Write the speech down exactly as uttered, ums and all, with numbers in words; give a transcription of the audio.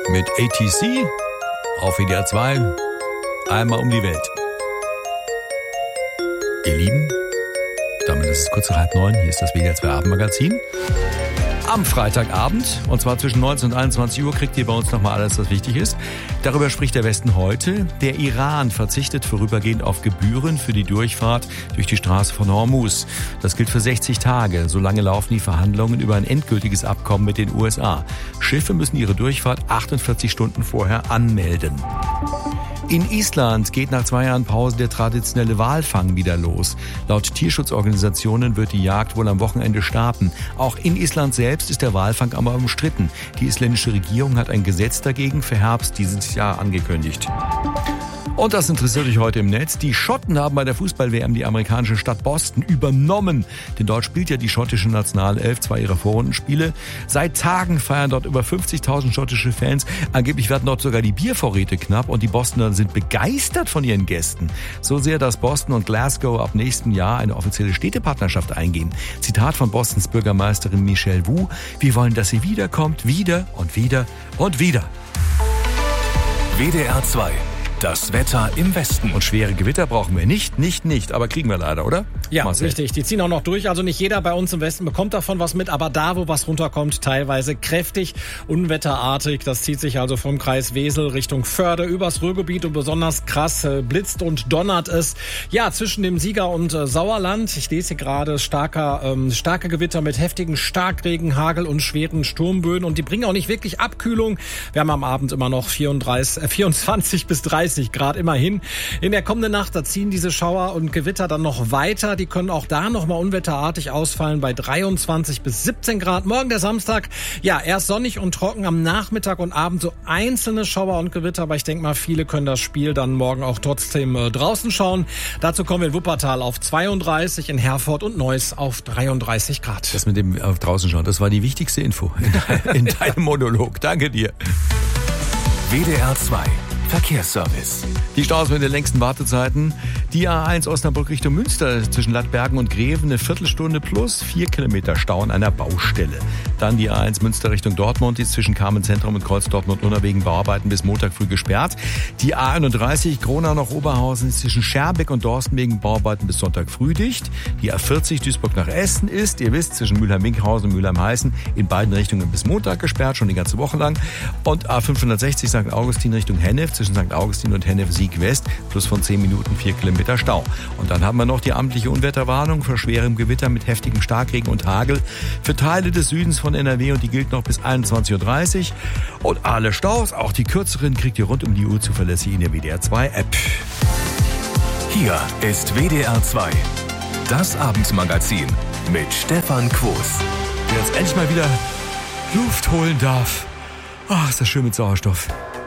mit A T C auf W D R zwei. Einmal um die Welt. Ihr Lieben, damit ist es kurz nach halb neun. Hier ist das W D R zwei Abendmagazin. Am Freitagabend, und zwar zwischen neunzehn und einundzwanzig Uhr, kriegt ihr bei uns nochmal alles, was wichtig ist. Darüber spricht der Westen heute. Der Iran verzichtet vorübergehend auf Gebühren für die Durchfahrt durch die Straße von Hormuz. Das gilt für sechzig Tage. So lange laufen die Verhandlungen über ein endgültiges Abkommen mit den U S A. Schiffe müssen ihre Durchfahrt achtundvierzig Stunden vorher anmelden. In Island geht nach zwei Jahren Pause der traditionelle Walfang wieder los. Laut Tierschutzorganisationen wird die Jagd wohl am Wochenende starten. Auch in Island selbst ist der Walfang aber umstritten. Die isländische Regierung hat ein Gesetz dagegen für Herbst dieses Jahr angekündigt. Und das interessiert euch heute im Netz. Die Schotten haben bei der Fußball-W M die amerikanische Stadt Boston übernommen. Denn dort spielt ja die schottische Nationalelf zwei ihrer Vorrundenspiele. Seit Tagen feiern dort über fünfzigtausend schottische Fans. Angeblich werden dort sogar die Biervorräte knapp und die Bostoner sind begeistert von ihren Gästen. So sehr, dass Boston und Glasgow ab nächstem Jahr eine offizielle Städtepartnerschaft eingehen. Zitat von Bostons Bürgermeisterin Michelle Wu: Wir wollen, dass sie wiederkommt, wieder und wieder und wieder. W D R zwei. Das Wetter im Westen. Und schwere Gewitter brauchen wir nicht, nicht, nicht. Aber kriegen wir leider, oder? Ja, Marcel. Richtig. Die ziehen auch noch durch. Also nicht jeder bei uns im Westen bekommt davon was mit. Aber da, wo was runterkommt, teilweise kräftig, unwetterartig. Das zieht sich also vom Kreis Wesel Richtung Förde übers Ruhrgebiet. Und besonders krass äh, blitzt und donnert es. Ja, zwischen dem Sieger und äh, Sauerland. Ich lese hier gerade starker, ähm, starke Gewitter mit heftigen Starkregen, Hagel und schweren Sturmböen. Und die bringen auch nicht wirklich Abkühlung. Wir haben am Abend immer noch vierunddreißig, äh, vierundzwanzig bis dreißig Grad immerhin. In der kommenden Nacht, da ziehen diese Schauer und Gewitter dann noch weiter. Die können auch da noch mal unwetterartig ausfallen bei dreiundzwanzig bis siebzehn Grad. Morgen der Samstag, ja, erst sonnig und trocken, am Nachmittag und Abend so einzelne Schauer und Gewitter. Aber ich denke mal, viele können das Spiel dann morgen auch trotzdem äh, draußen schauen. Dazu kommen wir in Wuppertal auf zweiunddreißig, in Herford und Neuss auf dreiunddreißig Grad. Das mit dem auf draußen schauen, das war die wichtigste Info in, in deinem Monolog. Danke dir. W D R zwei. Verkehrsservice. Die Staus mit den längsten Wartezeiten. Die A eins Osnabrück Richtung Münster zwischen Lattbergen und Greven eine Viertelstunde plus vier Kilometer Stau an einer Baustelle. Dann die A eins Münster Richtung Dortmund, die ist zwischen Carmen-Zentrum und Kreuz Dortmund-Unna wegen Bauarbeiten bis Montag früh gesperrt. Die A einunddreißig Gronau nach Oberhausen ist zwischen Scherbeck und Dorsten wegen Bauarbeiten bis Sonntag früh dicht. Die A vierzig Duisburg nach Essen ist, ihr wisst, zwischen Mülheim-Winkhausen und Mülheim-Heißen in beiden Richtungen bis Montag gesperrt, schon die ganze Woche lang. Und A fünfhundertsechzig Sankt Augustin Richtung Hennef zwischen Sankt Augustin und Hennef Sieg West plus von zehn Minuten vier Kilometer Stau. Und dann haben wir noch die amtliche Unwetterwarnung für schwerem Gewitter mit heftigem Starkregen und Hagel für Teile des Südens von N R W und die gilt noch bis einundzwanzig Uhr dreißig. Und alle Staus, auch die kürzeren, kriegt ihr rund um die Uhr zuverlässig in der W D R zwei App. Hier ist W D R zwei. Das Abendmagazin mit Stefan Quos. Der jetzt endlich mal wieder Luft holen darf. Ach, ist das schön mit Sauerstoff.